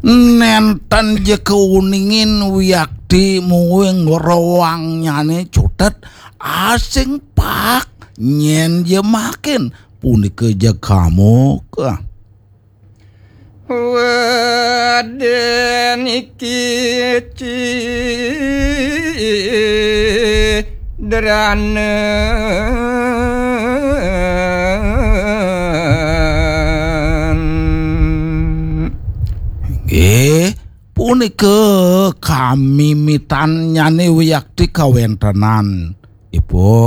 nenten je keuningin Wiyakti muing rawangnyane cutet asing pak nyen je makin punika je kamu Waden iki punika kami mitan nyane Wiyakti kawentenan Ibu